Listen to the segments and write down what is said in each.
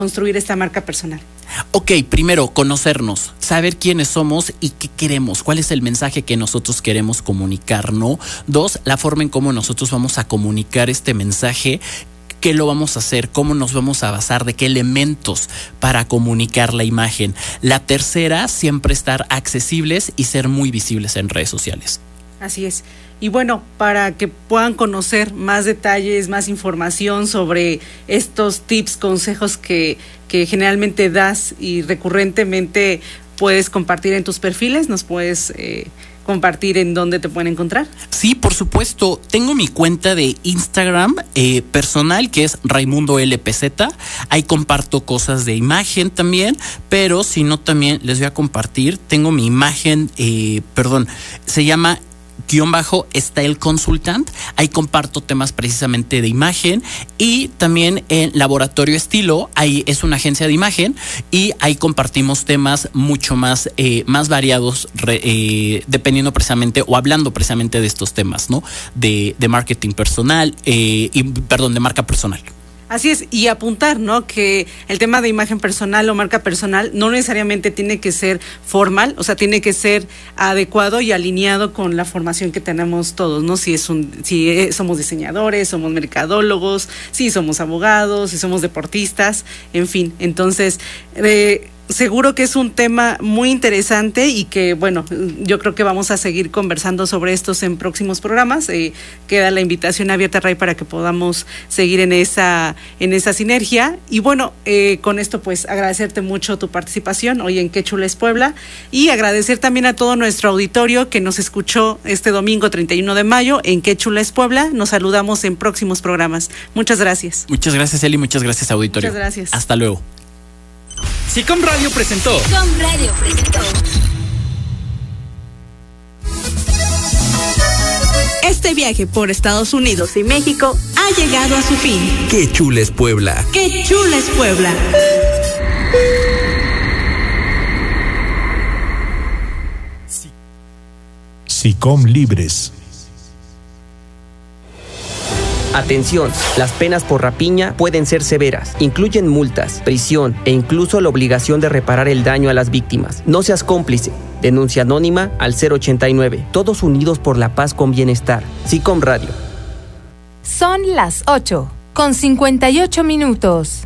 construir esta marca personal? Ok, primero, conocernos, saber quiénes somos y qué queremos, cuál es el mensaje que nosotros queremos comunicar, ¿no? 2, la forma en cómo nosotros vamos a comunicar este mensaje. ¿Qué lo vamos a hacer? ¿Cómo nos vamos a basar? ¿De qué elementos para comunicar la imagen? La tercera, siempre estar accesibles y ser muy visibles en redes sociales. Así es. Y bueno, para que puedan conocer más detalles, más información sobre estos tips, consejos que generalmente das y recurrentemente puedes compartir en tus perfiles, ¿nos puedes compartir en dónde te pueden encontrar? Sí, por supuesto. Tengo mi cuenta de Instagram personal, que es Raimundo LPZ. Ahí comparto cosas de imagen también, pero si no, también les voy a compartir. Tengo mi imagen, se llama _Style Consultant. Ahí comparto temas precisamente de imagen, y también en Laboratorio Estilo, ahí es una agencia de imagen y ahí compartimos temas mucho más variados, dependiendo precisamente o hablando precisamente de estos temas, ¿no? De marketing personal, de marca personal. Así es, y apuntar, ¿no? Que el tema de imagen personal o marca personal no necesariamente tiene que ser formal, o sea, tiene que ser adecuado y alineado con la formación que tenemos todos, ¿no? Si somos diseñadores, somos mercadólogos, si somos abogados, si somos deportistas, en fin. Entonces, seguro que es un tema muy interesante y que, bueno, yo creo que vamos a seguir conversando sobre estos en próximos programas. Queda la invitación abierta, Ray, para que podamos seguir en esa sinergia. Y bueno, con esto pues agradecerte mucho tu participación hoy en Qué Chula es Puebla, y agradecer también a todo nuestro auditorio que nos escuchó este domingo 31 de mayo en Qué Chula es Puebla. Nos saludamos en próximos programas. Muchas gracias. Muchas gracias, Eli. Muchas gracias, auditorio. Muchas gracias. Hasta luego. SICOM Radio presentó. Este viaje por Estados Unidos y México ha llegado a su fin. ¡Qué chula es Puebla! ¡Qué chula es Puebla! SICOM Libres. Atención, las penas por rapiña pueden ser severas. Incluyen multas, prisión e incluso la obligación de reparar el daño a las víctimas. No seas cómplice. Denuncia anónima al 089. Todos unidos por la paz con bienestar. SICOM Radio. Son las 8:58.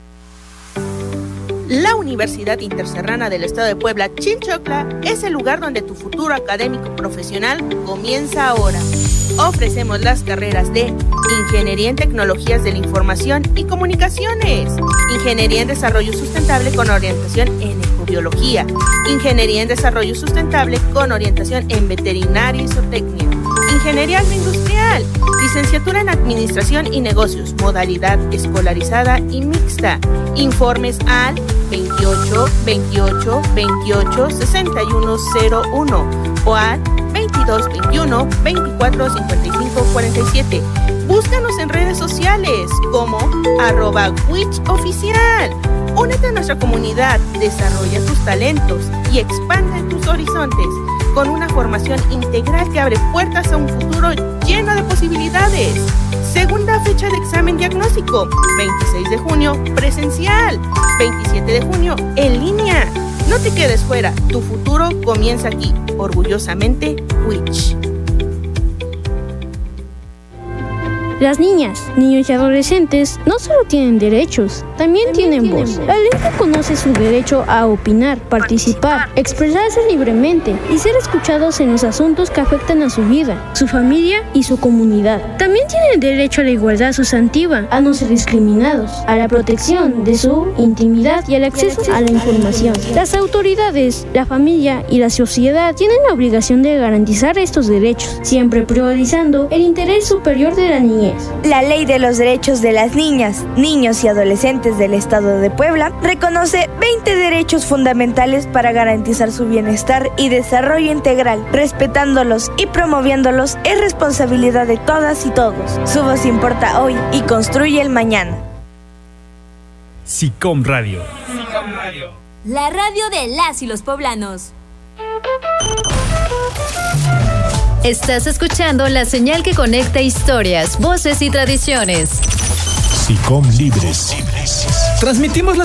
La Universidad Interserrana del Estado de Puebla, Chinchocla, es el lugar donde tu futuro académico profesional comienza ahora. Ofrecemos las carreras de Ingeniería en Tecnologías de la Información y Comunicaciones, Ingeniería en Desarrollo Sustentable con orientación en Ecobiología, Ingeniería en Desarrollo Sustentable con orientación en Veterinaria y Zootecnia, Ingeniería Agroindustrial, Licenciatura en Administración y Negocios, modalidad escolarizada y mixta. Informes al 28 28 28 6101 o al 22 21 24 55 47. Búscanos en redes sociales como @WitchOficial. Únete a nuestra comunidad, desarrolla tus talentos y expande tus horizontes con una formación integral que abre puertas a un futuro lleno de posibilidades. Segunda fecha de examen diagnóstico, 26 de junio presencial, 27 de junio en línea. No te quedes fuera, tu futuro comienza aquí. Orgullosamente, Witch. Las niñas, niños y adolescentes no solo tienen derechos, también tienen voz. La ley reconoce su derecho a opinar, participar, expresarse libremente y ser escuchados en los asuntos que afectan a su vida, su familia y su comunidad. También tienen derecho a la igualdad sustantiva, a no ser discriminados, a la protección de su intimidad y al acceso a la información. Las autoridades, la familia y la sociedad tienen la obligación de garantizar estos derechos, siempre priorizando el interés superior de la niñez. La Ley de los Derechos de las Niñas, Niños y Adolescentes del Estado de Puebla reconoce 20 derechos fundamentales para garantizar su bienestar y desarrollo integral. Respetándolos y promoviéndolos es responsabilidad de todas y todos. Su voz importa hoy y construye el mañana. SICOM Radio. La radio de las y los poblanos. Estás escuchando la señal que conecta historias, voces y tradiciones. SICOM Libres. Transmitimos las